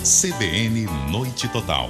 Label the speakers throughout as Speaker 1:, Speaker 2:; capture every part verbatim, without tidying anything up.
Speaker 1: C B N Noite Total.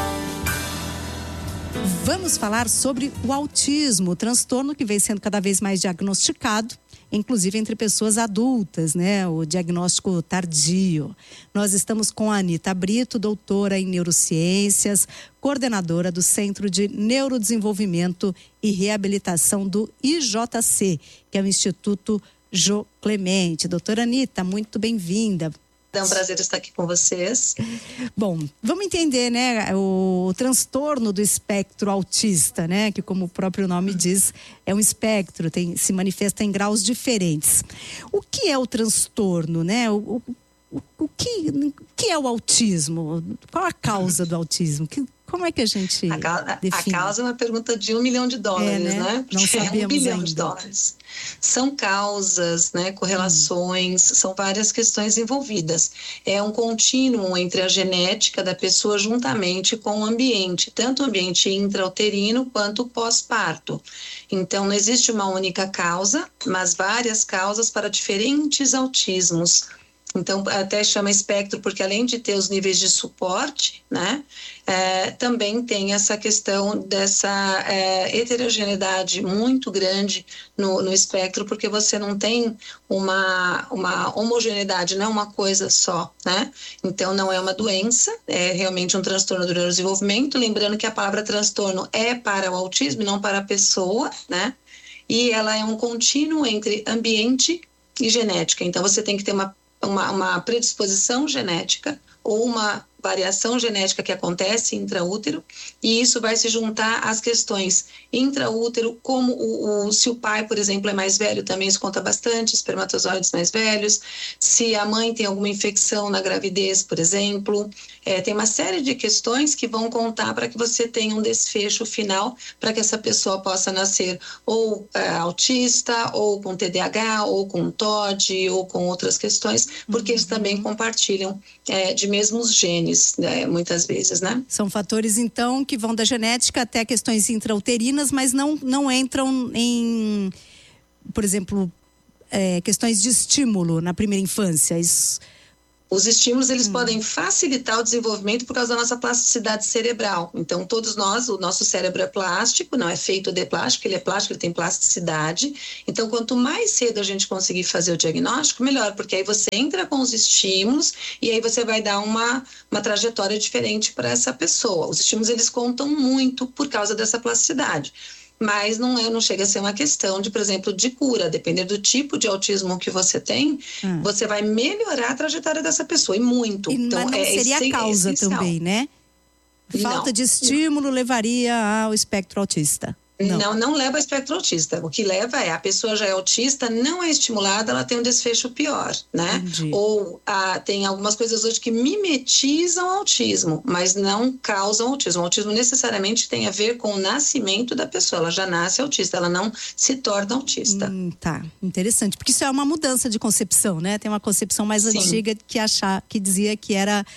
Speaker 2: Vamos falar sobre o autismo, o transtorno que vem sendo cada vez mais diagnosticado, inclusive entre pessoas adultas, né? O diagnóstico tardio. Nós estamos com a Anita Brito, doutora em neurociências, coordenadora do Centro de Neurodesenvolvimento e Reabilitação do I J C, que é o Instituto Jô Clemente. Doutora Anita, muito bem-vinda.
Speaker 3: É um prazer estar aqui com vocês.
Speaker 2: Bom, vamos entender, né, o, o transtorno do espectro autista, né, que como o próprio nome diz, é um espectro, tem, se manifesta em graus diferentes. O que é o transtorno, né? O, o, o, que, o que é o autismo? Qual a causa do autismo? Que, como é que a gente
Speaker 3: a, ca
Speaker 2: define?
Speaker 3: A causa é uma pergunta de um milhão de dólares,
Speaker 2: é, né?
Speaker 3: né?
Speaker 2: Não sabemos
Speaker 3: é um bilhão
Speaker 2: ainda.
Speaker 3: de dólares. São causas, né? Correlações, hum. são várias questões envolvidas. É um contínuo entre a genética da pessoa juntamente com o ambiente, tanto o ambiente intrauterino quanto o pós-parto. Então, não existe uma única causa, mas várias causas para diferentes autismos. Então, até chama espectro, porque além de ter os níveis de suporte, né, é, também tem essa questão dessa é, heterogeneidade muito grande no, no espectro, porque você não tem uma, uma homogeneidade, não é uma coisa só, né? Então, não é uma doença, é realmente um transtorno do neurodesenvolvimento. Lembrando que a palavra transtorno é para o autismo e não para a pessoa, né? E ela é um contínuo entre ambiente e genética. Então, você tem que ter uma Uma, uma predisposição genética ou uma variação genética que acontece intraútero, e isso vai se juntar às questões intraútero, como o, o, se o pai, por exemplo, é mais velho, também isso conta bastante, espermatozoides mais velhos, se a mãe tem alguma infecção na gravidez, por exemplo, é, tem uma série de questões que vão contar para que você tenha um desfecho final, para que essa pessoa possa nascer ou é, autista, ou com T D A H, ou com T O D, ou com outras questões, porque uhum. eles também compartilham é, de mesmos genes. Né, muitas vezes, né?
Speaker 2: São fatores, então, que vão da genética até questões intrauterinas, mas não, não entram em, por exemplo, é, questões de estímulo na primeira infância. Isso...
Speaker 3: Os estímulos, eles hum. podem facilitar o desenvolvimento por causa da nossa plasticidade cerebral. Então, todos nós, o nosso cérebro é plástico, não é feito de plástico, ele é plástico, ele tem plasticidade. Então, quanto mais cedo a gente conseguir fazer o diagnóstico, melhor, porque aí você entra com os estímulos e aí você vai dar uma, uma trajetória diferente para essa pessoa. Os estímulos, eles contam muito por causa dessa plasticidade. Mas não, é, não chega a ser uma questão de, por exemplo, de cura. Dependendo do tipo de autismo que você tem, hum. você vai melhorar a trajetória dessa pessoa, e muito.
Speaker 2: E,
Speaker 3: então,
Speaker 2: mas não
Speaker 3: é,
Speaker 2: seria a causa também, né? Falta não. de estímulo levaria ao espectro autista.
Speaker 3: Não. não, não leva ao espectro autista. O que leva é, a pessoa já é autista, não é estimulada, ela tem um desfecho pior, né?
Speaker 2: Entendi.
Speaker 3: Ou ah, tem algumas coisas hoje que mimetizam o autismo, mas não causam autismo. O autismo necessariamente tem a ver com o nascimento da pessoa. Ela já nasce autista, ela não se torna autista.
Speaker 2: Hum, tá, interessante. Porque isso é uma mudança de concepção, né? Tem uma concepção mais Sim. antiga que, achar, que dizia que era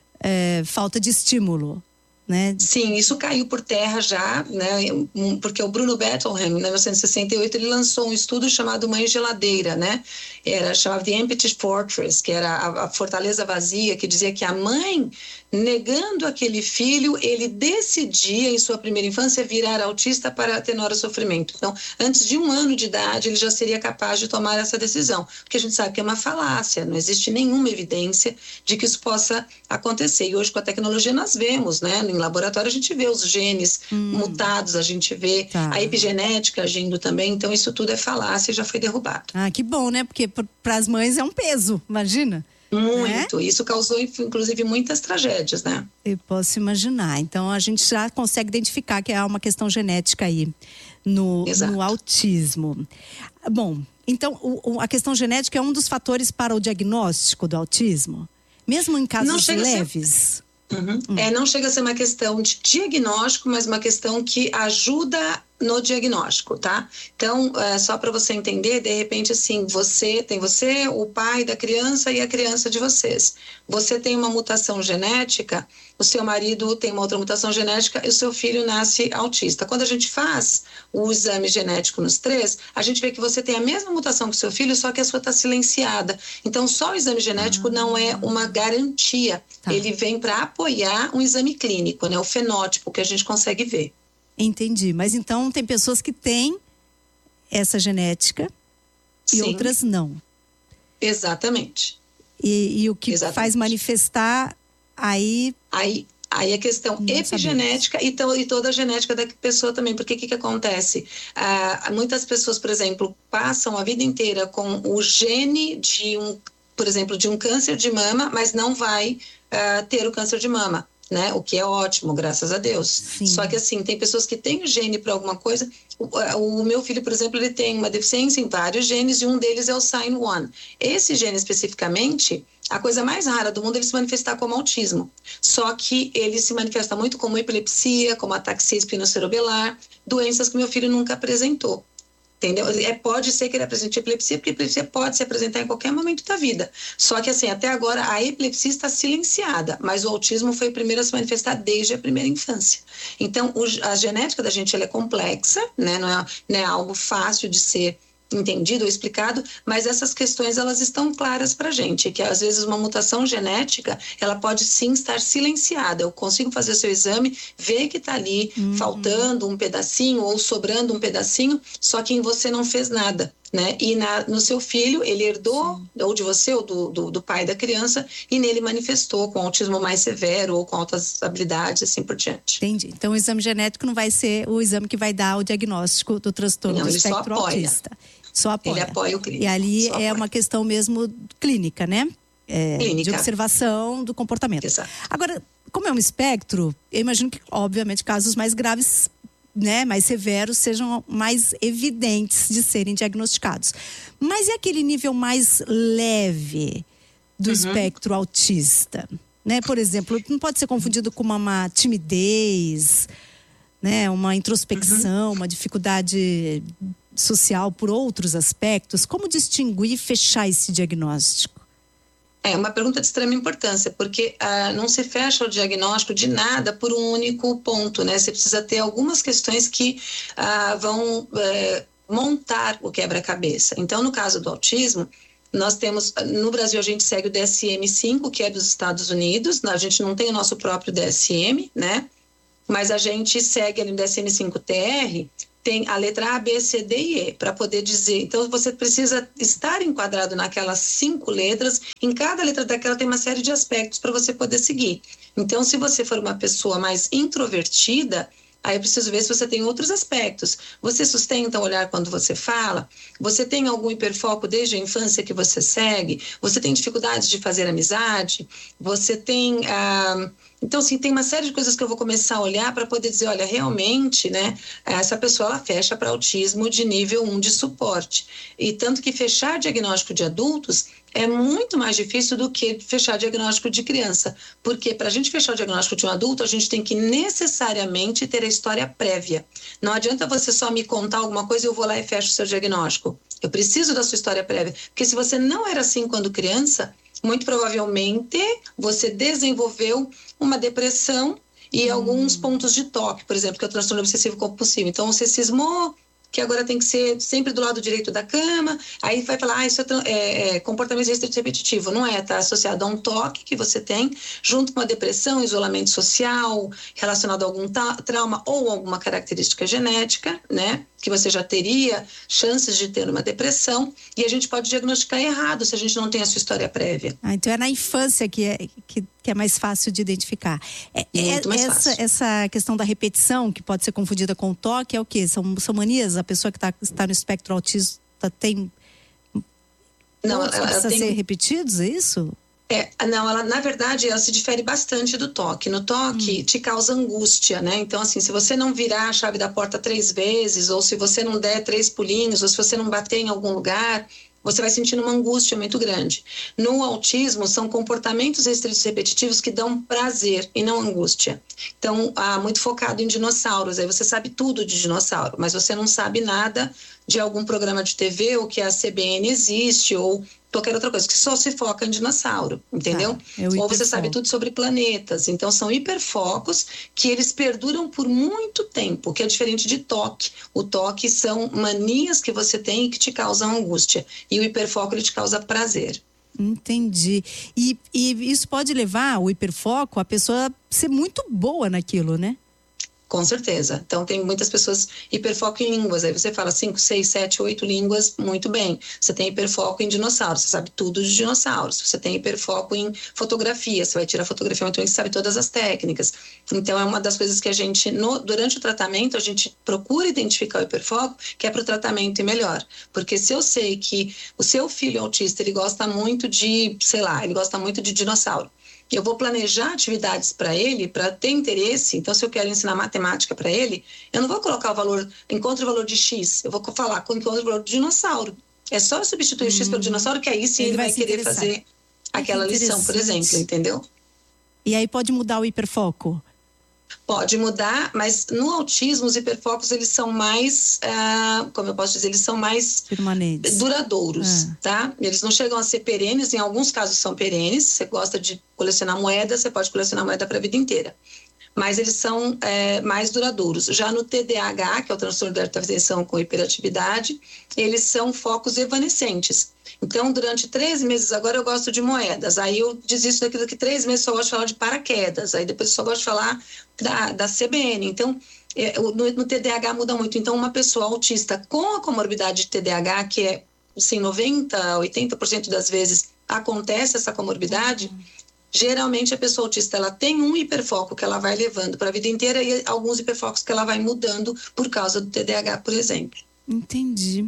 Speaker 2: é, falta de estímulo. Né?
Speaker 3: Sim, isso caiu por terra já, né? Porque o Bruno Bettelheim, em mil novecentos e sessenta e oito, ele lançou um estudo chamado Mãe Geladeira, né? Era chamado The Empty Fortress, que era a, a fortaleza vazia, que dizia que a mãe, negando aquele filho, ele decidia em sua primeira infância virar autista para atenuar o sofrimento. Então, antes de um ano de idade, ele já seria capaz de tomar essa decisão, porque a gente sabe que é uma falácia, não existe nenhuma evidência de que isso possa acontecer. E hoje, com a tecnologia, nós vemos, né? Em laboratório a gente vê os genes hum. mutados, a gente vê tá. a epigenética agindo também, então isso tudo é falácia e já foi derrubado.
Speaker 2: Ah, que bom, né? Porque para as mães é um peso, imagina.
Speaker 3: Muito, né? Isso causou inclusive muitas tragédias, né?
Speaker 2: Eu posso imaginar, então a gente já consegue identificar que há uma questão genética aí no, no autismo. Bom, então o, o, a questão genética é um dos fatores para o diagnóstico do autismo? Mesmo em casos leves?
Speaker 3: Uhum. Hum. É, não chega a ser uma questão de diagnóstico, mas uma questão que ajuda no diagnóstico, tá? Então, é, só para você entender, de repente, assim, você tem você, o pai da criança e a criança de vocês. Você tem uma mutação genética, o seu marido tem uma outra mutação genética e o seu filho nasce autista. Quando a gente faz o exame genético nos três, a gente vê que você tem a mesma mutação que o seu filho, só que a sua está silenciada. Então, só o exame genético ah. não é uma garantia. Tá. Ele vem para apoiar um exame clínico, né? O fenótipo que a gente consegue ver.
Speaker 2: Entendi, mas então tem pessoas que têm essa genética e Sim. outras não.
Speaker 3: Exatamente.
Speaker 2: E, e o que Exatamente. faz manifestar aí...
Speaker 3: Aí, aí a questão não epigenética e, to, e toda a genética da pessoa também. Porque o que, que acontece? Ah, muitas pessoas, por exemplo, passam a vida inteira com o gene de um, por exemplo, de um câncer de mama, mas não vai ah, ter o câncer de mama. Né? O que é ótimo, graças a Deus. Sim. Só que assim, tem pessoas que têm o gene para alguma coisa. O, o meu filho, por exemplo, ele tem uma deficiência em vários genes e um deles é o S I N um. Esse gene especificamente, a coisa mais rara do mundo é ele se manifestar como autismo. Só que ele se manifesta muito como epilepsia, como ataxia espinocerebellar, doenças que meu filho nunca apresentou. Entendeu? É, pode ser que ele apresente epilepsia, porque a epilepsia pode se apresentar em qualquer momento da vida. Só que, assim, até agora a epilepsia está silenciada, mas o autismo foi o primeiro a se manifestar desde a primeira infância. Então, o, a genética da gente ela é complexa, né? Não é, não é algo fácil de ser entendido ou explicado, mas essas questões elas estão claras para a gente, que às vezes uma mutação genética ela pode sim estar silenciada. Eu consigo fazer o seu exame, ver que está ali uhum. faltando um pedacinho ou sobrando um pedacinho, só que em você não fez nada, né? E na, no seu filho ele herdou sim. ou de você ou do, do, do pai da criança e nele manifestou com autismo mais severo ou com altas habilidades, assim por diante.
Speaker 2: Entendi. Então o exame genético não vai ser o exame que vai dar o diagnóstico do transtorno não, do espectro autista. Só apoia.
Speaker 3: Ele apoia o clínico.
Speaker 2: E ali
Speaker 3: só
Speaker 2: é
Speaker 3: apoia.
Speaker 2: Uma questão mesmo clínica, né? É,
Speaker 3: clínica.
Speaker 2: De observação do comportamento.
Speaker 3: Exato.
Speaker 2: Agora, como é um espectro, eu imagino que, obviamente, casos mais graves, né, mais severos, sejam mais evidentes de serem diagnosticados. Mas é aquele nível mais leve do uhum. espectro autista, né? Por exemplo, não pode ser confundido com uma, uma timidez, né? Uma introspecção, uhum. uma dificuldade social por outros aspectos. Como distinguir e fechar esse diagnóstico?
Speaker 3: É uma pergunta de extrema importância, porque ah, não se fecha o diagnóstico de nada por um único ponto, né? Você precisa ter algumas questões que ah, vão eh, montar o quebra-cabeça. Então, no caso do autismo, nós temos, no Brasil a gente segue o D S M cinco, que é dos Estados Unidos, a gente não tem o nosso próprio D S M, né? Mas a gente segue ali no D S M cinco T R, tem a letra A, B, C, D e E, para poder dizer. Então, você precisa estar enquadrado naquelas cinco letras. Em cada letra daquela tem uma série de aspectos para você poder seguir. Então, se você for uma pessoa mais introvertida, aí eu preciso ver se você tem outros aspectos. Você sustenta o olhar quando você fala? Você tem algum hiperfoco desde a infância que você segue? Você tem dificuldades de fazer amizade? Você tem... Ah, Então, assim, tem uma série de coisas que eu vou começar a olhar para poder dizer, olha, realmente, né, essa pessoa, ela fecha para autismo de nível um de suporte. E tanto que fechar diagnóstico de adultos é muito mais difícil do que fechar diagnóstico de criança. Porque para a gente fechar o diagnóstico de um adulto, a gente tem que necessariamente ter a história prévia. Não adianta você só me contar alguma coisa e eu vou lá e fecho o seu diagnóstico. Eu preciso da sua história prévia. Porque se você não era assim quando criança, muito provavelmente você desenvolveu uma depressão e hum. alguns pontos de toque, por exemplo, que é o transtorno obsessivo compulsivo. Então, você cismou que agora tem que ser sempre do lado direito da cama, aí vai falar, ah, isso é, é, é comportamento restrito repetitivo. Não é, está associado a um toque que você tem, junto com a depressão, isolamento social, relacionado a algum trauma ou alguma característica genética, né? Que você já teria chances de ter uma depressão, e a gente pode diagnosticar errado se a gente não tem a sua história prévia.
Speaker 2: Ah, então é na infância que é, que, que é mais fácil de identificar. É,
Speaker 3: Muito mais
Speaker 2: essa,
Speaker 3: fácil.
Speaker 2: Essa questão da repetição, que pode ser confundida com o toque, é o quê? São, são manias? A pessoa que está tá no espectro autista tem...
Speaker 3: Não,
Speaker 2: ela, ela precisa
Speaker 3: tem...
Speaker 2: ser repetidos, é isso?
Speaker 3: É, não, ela, na verdade, ela se difere bastante do toque. No toque, hum. te causa angústia, né? Então, assim, se você não virar a chave da porta três vezes, ou se você não der três pulinhos, ou se você não bater em algum lugar, você vai sentindo uma angústia muito grande. No autismo, são comportamentos restritos repetitivos que dão prazer e não angústia. Então, ah, muito focado em dinossauros. Aí você sabe tudo de dinossauro, mas você não sabe nada de algum programa de T V ou que a C B N existe ou qualquer outra coisa, que só se foca em dinossauro, entendeu?
Speaker 2: Ah, é
Speaker 3: ou você sabe tudo sobre planetas. Então, são hiperfocos que eles perduram por muito tempo, que é diferente de toque. O toque são manias que você tem e que te causam angústia. E o hiperfoco, ele te causa prazer.
Speaker 2: Entendi. E, e isso pode levar, o hiperfoco, a pessoa ser muito boa naquilo, né?
Speaker 3: Com certeza. Então, tem muitas pessoas hiperfoco em línguas. Aí você fala cinco, seis, sete, oito línguas, muito bem. Você tem hiperfoco em dinossauros, você sabe tudo de dinossauros. Você tem hiperfoco em fotografia, você vai tirar fotografia muito bem, você sabe todas as técnicas. Então, é uma das coisas que a gente, no, durante o tratamento, a gente procura identificar o hiperfoco, que é para o tratamento ir melhor. Porque se eu sei que o seu filho autista, ele gosta muito de, sei lá, ele gosta muito de dinossauro. Eu vou planejar atividades para ele, para ter interesse. Então, se eu quero ensinar matemática para ele, eu não vou colocar o valor, encontre o valor de X. Eu vou falar, encontre o valor de dinossauro. É só substituir hum. X pelo dinossauro, que aí sim ele, ele vai, vai querer fazer aquela lição, por exemplo, entendeu?
Speaker 2: E aí pode mudar o hiperfoco?
Speaker 3: Pode mudar, mas no autismo os hiperfocos, eles são mais, ah, como eu posso dizer, eles são mais
Speaker 2: permanentes,
Speaker 3: duradouros, ah. tá? Eles não chegam a ser perenes, em alguns casos são perenes. Você gosta de colecionar moeda, você pode colecionar moeda para a vida inteira. Mas eles são é, mais duradouros. Já no T D A H, que é o transtorno da atenção com hiperatividade, eles são focos evanescentes. Então, durante três meses, agora eu gosto de moedas. Aí eu desisto daquilo que três meses só gosto de falar de paraquedas. Aí depois eu só gosto de falar da, da C B N. Então, é, no, no T D A H muda muito. Então, uma pessoa autista com a comorbidade de T D A H, que é, assim, noventa, oitenta por cento das vezes acontece essa comorbidade, uhum. geralmente a pessoa autista, ela tem um hiperfoco que ela vai levando para a vida inteira e alguns hiperfocos que ela vai mudando por causa do T D A H, por exemplo.
Speaker 2: Entendi.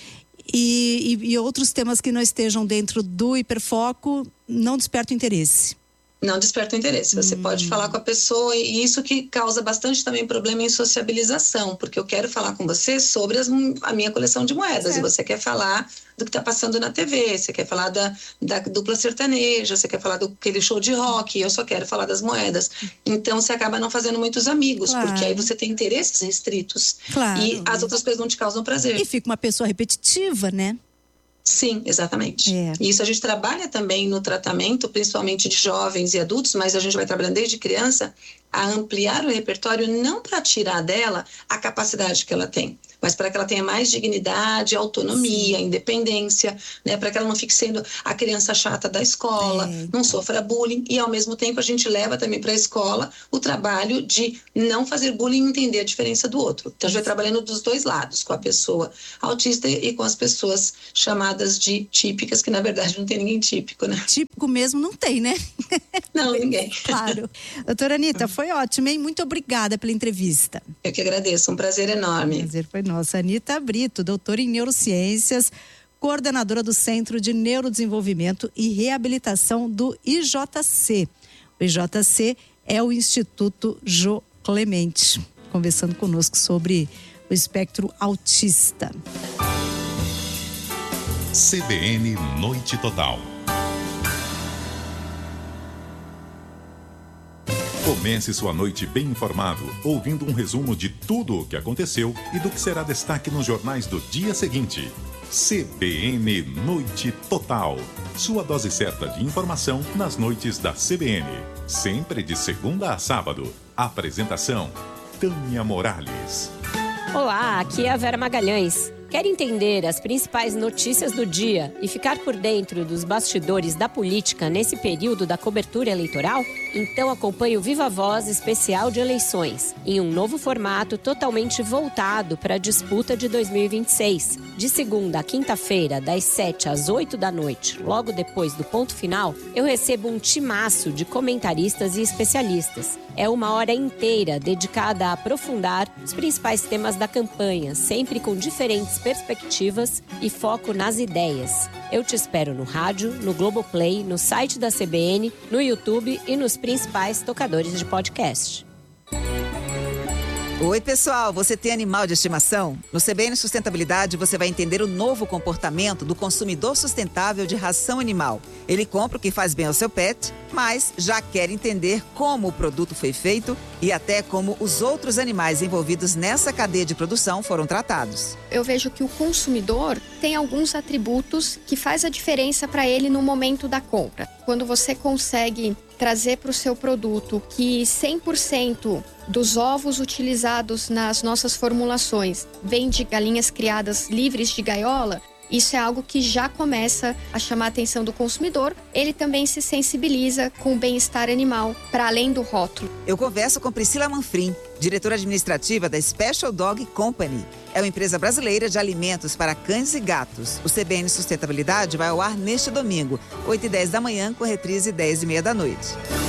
Speaker 2: E, e, e outros temas que não estejam dentro do hiperfoco não despertam interesse?
Speaker 3: Não desperta o interesse. Você hum. pode falar com a pessoa, e isso que causa bastante também problema em sociabilização, porque eu quero falar com você sobre as, a minha coleção de moedas, é. e você quer falar do que está passando na T V, você quer falar da, da dupla sertaneja, você quer falar do aquele show de rock, e eu só quero falar das moedas. Então você acaba não fazendo muitos amigos, claro. porque aí você tem interesses restritos.
Speaker 2: Claro.
Speaker 3: E as outras coisas não te causam prazer.
Speaker 2: E fica uma pessoa repetitiva, né?
Speaker 3: Sim, exatamente.
Speaker 2: É.
Speaker 3: E isso a gente trabalha também no tratamento, principalmente de jovens e adultos, mas a gente vai trabalhando desde criança a ampliar o repertório, não para tirar dela a capacidade que ela tem, mas para que ela tenha mais dignidade, autonomia, Sim. independência, né? Para que ela não fique sendo a criança chata da escola, é, então. não sofra bullying, e ao mesmo tempo a gente leva também para a escola o trabalho de não fazer bullying e entender a diferença do outro. Então a gente vai trabalhando dos dois lados, com a pessoa autista e com as pessoas chamadas de típicas, que na verdade não tem ninguém típico, né?
Speaker 2: Típico mesmo não tem, né?
Speaker 3: Não, ninguém.
Speaker 2: Claro. Doutora Anita, foi ótimo, hein? Muito obrigada pela entrevista.
Speaker 3: Eu que agradeço, um prazer enorme.
Speaker 2: O prazer foi nosso. Anita Brito, doutora em neurociências, coordenadora do Centro de Neurodesenvolvimento e Reabilitação do I J C. O I J C é o Instituto Jô Clemente, conversando conosco sobre o espectro autista.
Speaker 1: C B N Noite Total. Comece sua noite bem informado, ouvindo um resumo de tudo o que aconteceu e do que será destaque nos jornais do dia seguinte. C B N Noite Total. Sua dose certa de informação nas noites da C B N. Sempre de segunda a sábado. Apresentação: Tânia Morales.
Speaker 4: Olá, aqui é a Vera Magalhães. Quer entender as principais notícias do dia e ficar por dentro dos bastidores da política nesse período da cobertura eleitoral? Então acompanhe o Viva Voz especial de eleições, em um novo formato totalmente voltado para a disputa de dois mil e vinte e seis. De segunda a quinta-feira, das sete às oito da noite, logo depois do ponto final, eu recebo um timaço de comentaristas e especialistas. É uma hora inteira dedicada a aprofundar os principais temas da campanha, sempre com diferentes perspectivas e foco nas ideias. Eu te espero no rádio, no Globoplay, no site da C B N, no YouTube e nos principais tocadores de podcast.
Speaker 5: Oi, pessoal, você tem animal de estimação? No C B N Sustentabilidade você vai entender o novo comportamento do consumidor sustentável de ração animal. Ele compra o que faz bem ao seu pet, mas já quer entender como o produto foi feito e até como os outros animais envolvidos nessa cadeia de produção foram tratados.
Speaker 6: Eu vejo que o consumidor tem alguns atributos que faz a diferença para ele no momento da compra. Quando você consegue trazer para o seu produto que cem por cento dos ovos utilizados nas nossas formulações vêm de galinhas criadas livres de gaiola, isso é algo que já começa a chamar a atenção do consumidor. Ele também se sensibiliza com o bem-estar animal, para além do rótulo.
Speaker 5: Eu converso com Priscila Manfrim, diretora administrativa da Special Dog Company. É uma empresa brasileira de alimentos para cães e gatos. O C B N Sustentabilidade vai ao ar neste domingo, oito e dez da manhã, com reprise dez e meia da noite.